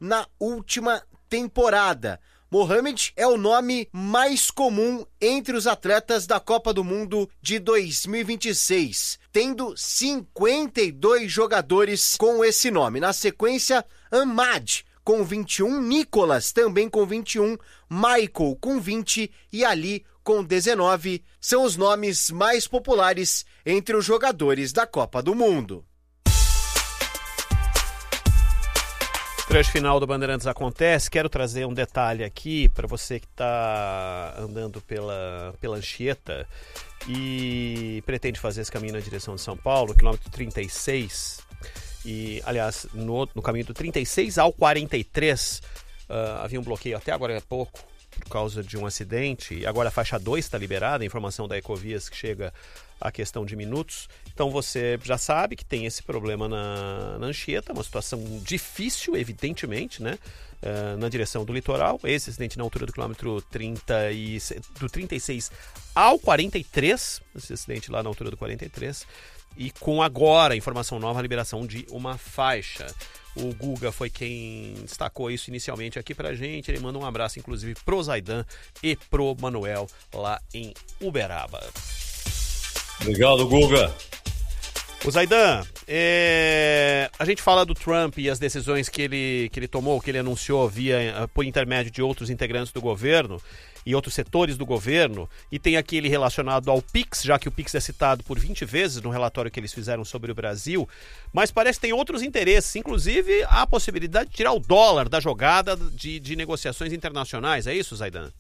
na última temporada. Mohamed é o nome mais comum entre os atletas da Copa do Mundo de 2026, tendo 52 jogadores com esse nome. Na sequência, Ahmad com 21, Nicolas também com 21, Michael com 20 e Ali com 19 são os nomes mais populares entre os jogadores da Copa do Mundo. Trecho final do Bandeirantes acontece. Quero trazer um detalhe aqui para você que está andando pela Anchieta e pretende fazer esse caminho na direção de São Paulo, quilômetro 36. E, aliás, no caminho do 36 ao 43 havia um bloqueio até agora há pouco por causa de um acidente. E agora a faixa 2 está liberada, a informação da Ecovias que chega a questão de minutos. Então você já sabe que tem esse problema na Anchieta, uma situação difícil, evidentemente, né? Na direção do litoral. Esse acidente na altura do quilômetro 36 ao 43, esse acidente lá na altura do 43, e com agora, informação nova, a liberação de uma faixa. O Guga foi quem destacou isso inicialmente aqui pra gente. Ele manda um abraço, inclusive, pro Zaidan e pro Manuel lá em Uberaba. Obrigado, Guga. O Zaidan, a gente fala do Trump e as decisões que ele tomou, que ele anunciou por intermédio de outros integrantes do governo e outros setores do governo, e tem aquele relacionado ao PIX, já que o PIX é citado por 20 vezes no relatório que eles fizeram sobre o Brasil, mas parece que tem outros interesses, inclusive a possibilidade de tirar o dólar da jogada de negociações internacionais. É isso, Zaidan?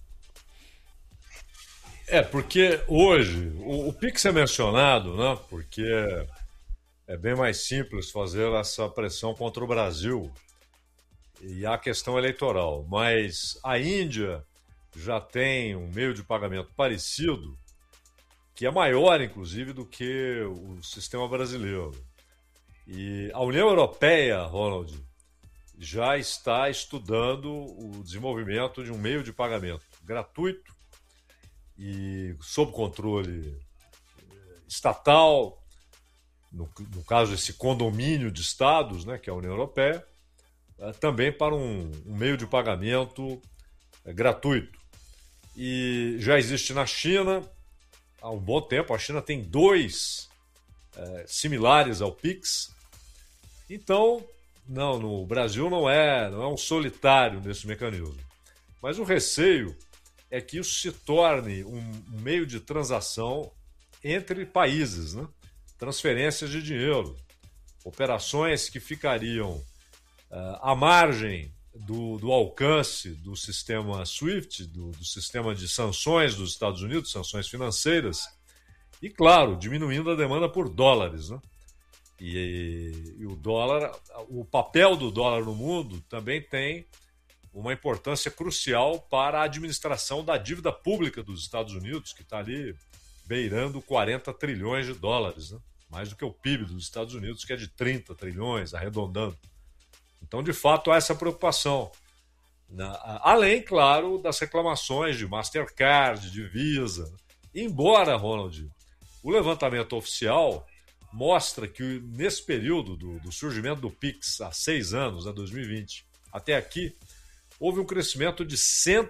Porque hoje o PIX é mencionado, né? Porque é bem mais simples fazer essa pressão contra o Brasil e a questão eleitoral. Mas a Índia já tem um meio de pagamento parecido, que é maior, inclusive, do que o sistema brasileiro. E a União Europeia, Ronald, já está estudando o desenvolvimento de um meio de pagamento gratuito e sob controle estatal, no caso esse condomínio de estados, né, que é a União Europeia, também para um meio de pagamento gratuito. E já existe na China há um bom tempo. A China tem dois similares ao PIX. Então, no Brasil não é um solitário nesse mecanismo. Mas o receio é que isso se torne um meio de transação entre países, né? Transferências de dinheiro, operações que ficariam à margem do alcance do sistema SWIFT, do sistema de sanções dos Estados Unidos, sanções financeiras, e, claro, diminuindo a demanda por dólares, né? E o dólar, o papel do dólar no mundo também tem uma importância crucial para a administração da dívida pública dos Estados Unidos, que está ali beirando 40 trilhões de dólares, né? Mais do que o PIB dos Estados Unidos, que é de 30 trilhões, arredondando. Então, de fato, há essa preocupação. Além, claro, das reclamações de Mastercard, de Visa. Embora, Ronald, o levantamento oficial mostra que nesse período do surgimento do PIX, há 6 anos, 2020, até aqui, houve um crescimento de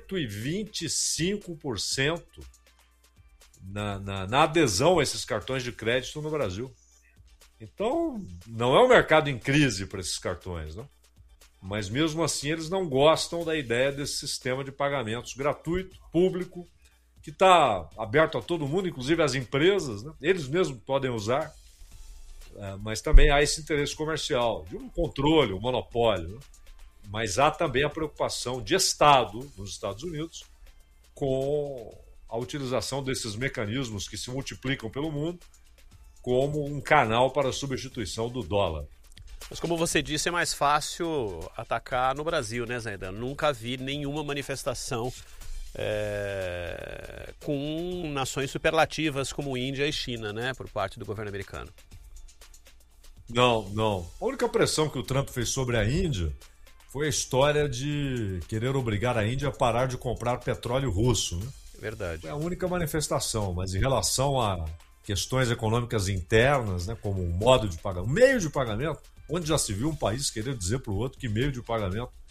125% na adesão a esses cartões de crédito no Brasil. Então, não é um mercado em crise para esses cartões, né? Mas mesmo assim eles não gostam da ideia desse sistema de pagamentos gratuito, público, que está aberto a todo mundo, inclusive às empresas, né? Eles mesmos podem usar, mas também há esse interesse comercial, de um controle, um monopólio, né? Mas há também a preocupação de Estado nos Estados Unidos com a utilização desses mecanismos que se multiplicam pelo mundo como um canal para a substituição do dólar. Mas como você disse, é mais fácil atacar no Brasil, né, Zaidan? Nunca vi nenhuma manifestação com nações superlativas como Índia e China, né, por parte do governo americano. Não. A única pressão que o Trump fez sobre a Índia foi a história de querer obrigar a Índia a parar de comprar petróleo russo, né? Verdade. Foi a única manifestação, mas em relação a questões econômicas internas, né, como um modo de pagamento, meio de pagamento, onde já se viu um país querer dizer para o outro que meio de pagamento